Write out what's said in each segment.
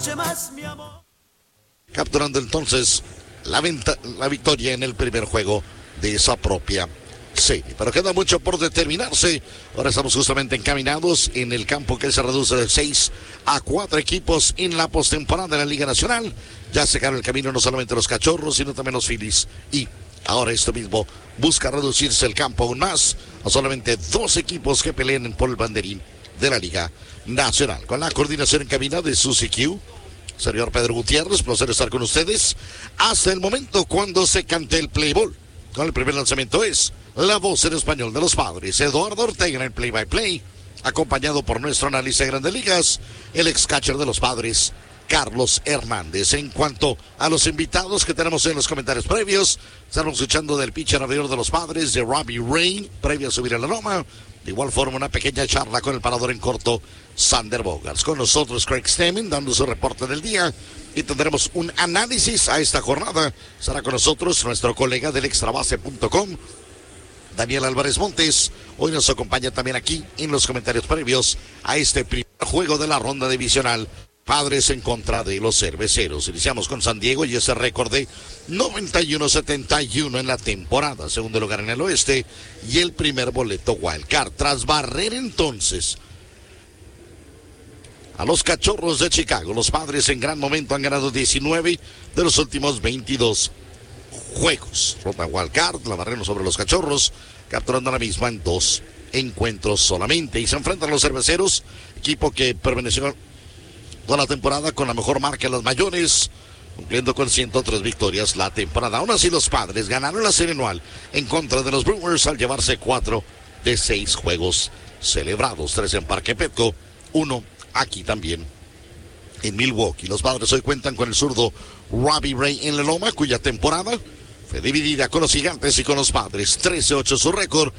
Capturando entonces la victoria en el primer juego de esa propia serie. Pero queda mucho por determinarse. Ahora estamos justamente encaminados en el campo que se reduce de 6 a 4 equipos en la postemporada de la Liga Nacional. Ya secaron el camino no solamente los Cachorros, sino también los Phillies. Y ahora esto mismo busca reducirse el campo aún más a solamente 2 equipos que peleen por el banderín de la Liga Nacional. Con la coordinación en cabina de Suzy Q, señor Pedro Gutiérrez, placer estar con ustedes hasta el momento cuando se cante el play ball. Con el primer lanzamiento es la voz en español de los Padres, Eduardo Ortega en el play-by-play, acompañado por nuestro analista de Grandes Ligas, el ex-catcher de los Padres, Carlos Hernández. En cuanto a los invitados que tenemos en los comentarios previos, estamos escuchando del pitcher abridor de los Padres, de Robbie Ray, previo a subir a la loma. De igual forma, una pequeña charla con el parador en corto, Sander Bogaerts. Con nosotros, Craig Stammen, dando su reporte del día. Y tendremos un análisis a esta jornada. Estará con nosotros nuestro colega del extrabase.com, Daniel Álvarez Montes. Hoy nos acompaña también aquí en los comentarios previos a este primer juego de la ronda divisional. Padres en contra de los Cerveceros. Iniciamos con San Diego y ese récord de 91-71 en la temporada. Segundo lugar en el oeste y el primer boleto wildcard. Tras barrer entonces a los Cachorros de Chicago, los Padres en gran momento han ganado 19 de los últimos 22 juegos. Ronda wildcard, la barrieron sobre los Cachorros, capturando la misma en 2 encuentros solamente. Y se enfrentan a los Cerveceros, equipo que permaneció toda la temporada con la mejor marca en las mayores, cumpliendo con 103 victorias la temporada. Aún así, los Padres ganaron la serie anual en contra de los Brewers al llevarse 4 de 6 juegos celebrados, 3 en Parque Petco, 1 aquí también en Milwaukee. Los Padres hoy cuentan con el zurdo Robbie Ray en la loma, cuya temporada fue dividida con los Gigantes y con los Padres. 13-8 su récord,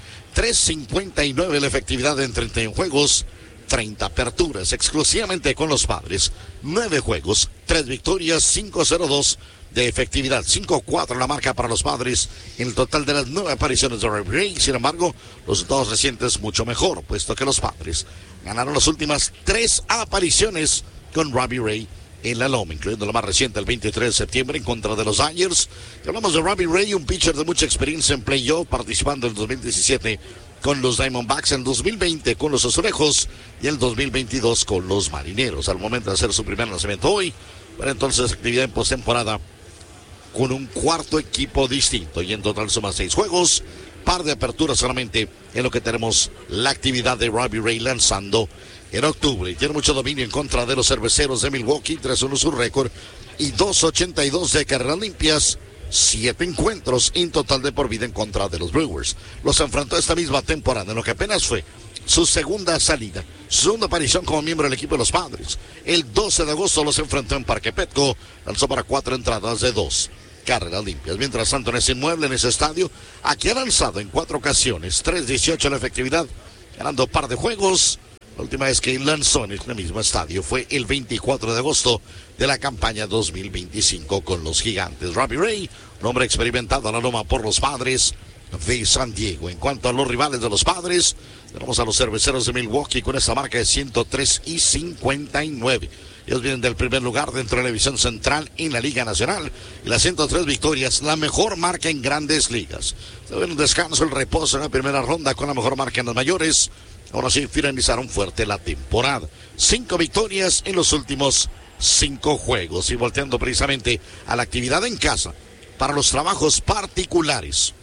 3.59 la efectividad en 31 juegos, 30 aperturas exclusivamente con los Padres, 9 juegos, 3 victorias, 5.02 de efectividad, 5.4 la marca para los Padres en el total de las 9 apariciones de Robbie Ray. Sin embargo, los resultados recientes mucho mejor, puesto que los Padres ganaron las últimas 3 apariciones con Robbie Ray en la loma, incluyendo la más reciente el 23 de septiembre en contra de los Dodgers. Y hablamos de Robbie Ray, un pitcher de mucha experiencia en playoff, participando en el 2017 con los Diamondbacks, en 2020 con los Azulejos y el 2022 con los Marineros. Al momento de hacer su primer lanzamiento hoy, pero entonces actividad en postemporada con un cuarto equipo distinto y en total suma 6 juegos, par de aperturas solamente en lo que tenemos la actividad de Robbie Ray lanzando en octubre. Y tiene mucho dominio en contra de los Cerveceros de Milwaukee, 3-1 su récord y 2.82 de carreras limpias. 7 encuentros en total de por vida en contra de los Brewers. Los enfrentó esta misma temporada en lo que apenas fue su segunda salida, su segunda aparición como miembro del equipo de los Padres. El 12 de agosto los enfrentó en Parque Petco, lanzó para 4 entradas de 2 carreras limpias. Mientras tanto, en ese inmueble, en ese estadio, aquí ha lanzado en 4 ocasiones, 3.18 la efectividad, ganando par de juegos. La última vez que lanzó en el mismo estadio fue el 24 de agosto de la campaña 2025 con los Gigantes. Robbie Ray, un hombre experimentado a la loma por los Padres de San Diego. En cuanto a los rivales de los Padres, tenemos a los Cerveceros de Milwaukee con esta marca de 103-59. Ellos vienen del primer lugar dentro de la división central en la Liga Nacional. Y las 103 victorias, la mejor marca en Grandes Ligas. Se ve un descanso, el reposo en la primera ronda con la mejor marca en las mayores. Ahora sí finalizaron fuerte la temporada. 5 victorias en los últimos 5 juegos. Y volteando precisamente a la actividad en casa para los trabajos particulares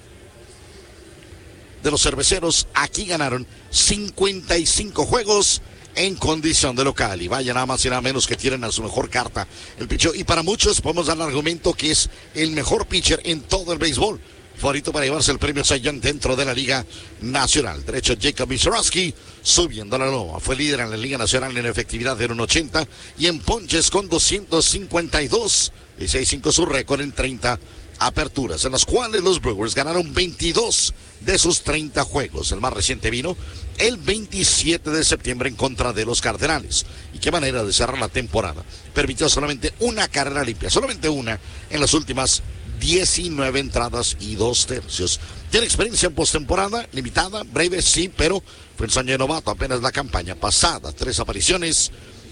de los Cerveceros, aquí ganaron 55 juegos en condición de local. Y vaya, nada más y nada menos que tienen a su mejor carta el pitcher. Y para muchos podemos dar el argumento que es el mejor pitcher en todo el béisbol. Favorito para llevarse el premio Cy Young dentro de la Liga Nacional. Derecho Jacob Misiorowski subiendo a la loma. Fue líder en la Liga Nacional en efectividad de 1.80 y en ponches con 252. 16-5 su récord en 30 aperturas, en las cuales los Brewers ganaron 22 de sus 30 juegos. El más reciente vino el 27 de septiembre en contra de los Cardenales. Y qué manera de cerrar la temporada. Permitió solamente una carrera limpia, solamente una en las últimas 19 entradas y 2 tercios. Tiene experiencia en postemporada, limitada, breve, sí, pero fue en su año de novato, apenas la campaña pasada. 3 apariciones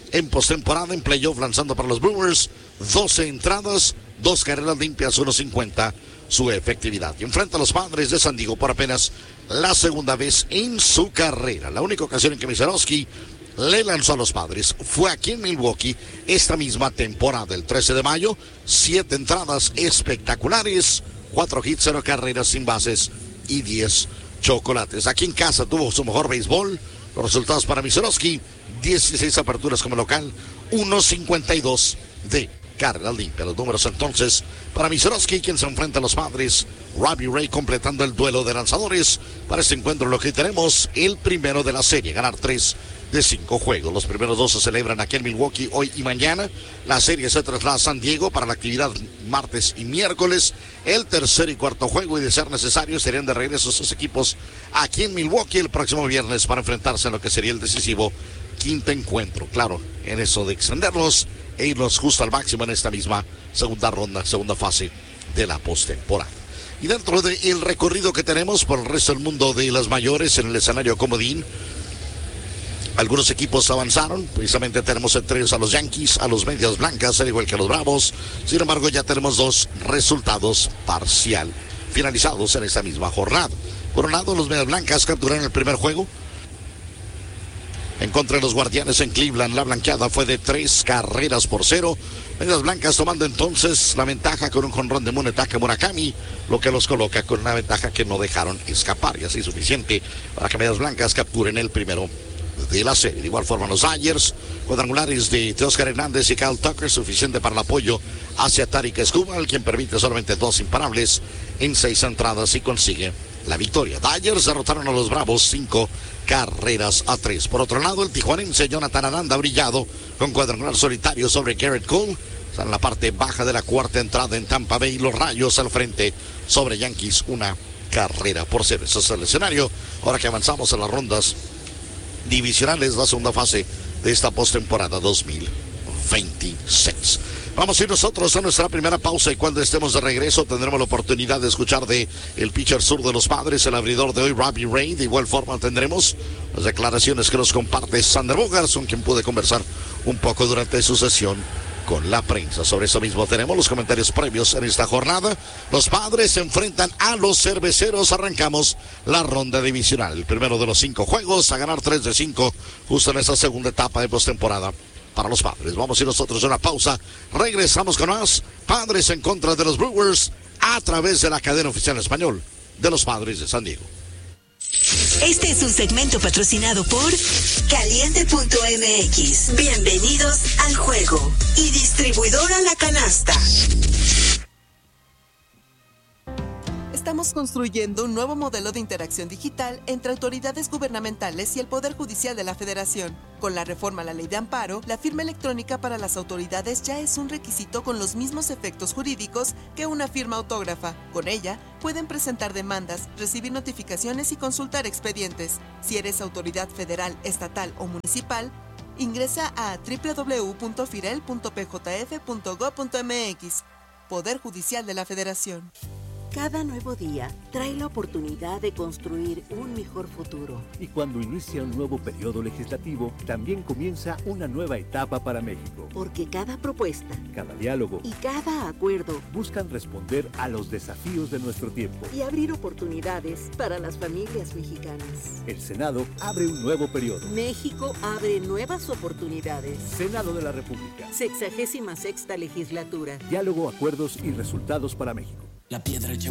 en postemporada, en playoff, lanzando para los Brewers. 12 entradas, 2 carreras limpias, 1.50 su efectividad. Y enfrenta a los Padres de San Diego por apenas la segunda vez en su carrera. La única ocasión en que Misiorowski le lanzó a los Padres fue aquí en Milwaukee esta misma temporada, el 13 de mayo. 7 entradas espectaculares, 4 hits, 0 carreras sin bases y 10 chocolates. Aquí en casa tuvo su mejor béisbol. Los resultados para Misiorowski: 16 aperturas como local, 1.52 de carrera limpia. Los números entonces para Misiorowski, quien se enfrenta a los Padres. Robbie Ray completando el duelo de lanzadores. Para este encuentro lo que tenemos, el primero de la serie, ganar 3 de 5 juegos. Los primeros 2 se celebran aquí en Milwaukee hoy y mañana. La serie se traslada a San Diego para la actividad martes y miércoles. El tercer y cuarto juego, y de ser necesario, serían de regreso sus equipos aquí en Milwaukee el próximo viernes para enfrentarse en lo que sería el decisivo quinto encuentro. Claro, en eso de extenderlos e irnos justo al máximo en esta misma segunda ronda, segunda fase de la postemporada. Y dentro del recorrido que tenemos por el resto del mundo de las mayores en el escenario comodín, algunos equipos avanzaron. Precisamente tenemos entre ellos a los Yankees, a los Medias Blancas, al igual que a los Bravos. Sin embargo, ya tenemos 2 resultados parcial finalizados en esta misma jornada. Por un lado, los Medias Blancas capturaron el primer juego en contra de los Guardianes en Cleveland. La blanqueada fue de 3 carreras por 0. Medias Blancas tomando entonces la ventaja con un jonrón de Munetaka Murakami, lo que los coloca con una ventaja que no dejaron escapar, y así suficiente para que Medias Blancas capturen el primero de la serie. De igual forma, los Dodgers, cuadrangulares de Teóscar Hernández y Kyle Tucker, suficiente para el apoyo hacia Tarik Skubal, quien permite solamente 2 imparables en 6 entradas y consigue la victoria. Dodgers derrotaron a los Bravos 5 carreras a 3. Por otro lado, el tijuanense Jonathan Aranda ha brillado con cuadrangular solitario sobre Garrett Cole. Está en la parte baja de la cuarta entrada en Tampa Bay. Los Rayos al frente sobre Yankees, 1 carrera por 0. Ese es el escenario. Ahora que avanzamos a las rondas divisionales, la segunda fase de esta postemporada 2026. Vamos a ir nosotros a nuestra primera pausa, y cuando estemos de regreso tendremos la oportunidad de escuchar de el pitcher sur de los Padres, el abridor de hoy, Robbie Ray. De igual forma tendremos las declaraciones que nos comparte Sander Bogaerts, con quien pude conversar un poco durante su sesión con la prensa. Sobre eso mismo tenemos los comentarios previos en esta jornada. Los Padres se enfrentan a los Cerveceros. Arrancamos la ronda divisional, el primero de los 5 juegos, a ganar 3 de 5 justo en esta segunda etapa de postemporada para los Padres. Vamos a ir nosotros a una pausa. Regresamos con más. Padres en contra de los Brewers a través de la cadena oficial español de los Padres de San Diego. Este es un segmento patrocinado por Caliente.mx. Bienvenidos al juego. Y distribuidora La Canasta. Estamos construyendo un nuevo modelo de interacción digital entre autoridades gubernamentales y el Poder Judicial de la Federación. Con la reforma a la Ley de Amparo, la firma electrónica para las autoridades ya es un requisito con los mismos efectos jurídicos que una firma autógrafa. Con ella, pueden presentar demandas, recibir notificaciones y consultar expedientes. Si eres autoridad federal, estatal o municipal, ingresa a www.firel.pjf.gov.mx. Poder Judicial de la Federación. Cada nuevo día trae la oportunidad de construir un mejor futuro. Y cuando inicia un nuevo periodo legislativo, también comienza una nueva etapa para México. Porque cada propuesta, cada diálogo y cada acuerdo buscan responder a los desafíos de nuestro tiempo y abrir oportunidades para las familias mexicanas. El Senado abre un nuevo periodo. México abre nuevas oportunidades. Senado de la República. 66ª legislatura. Diálogo, acuerdos y resultados para México. La piedra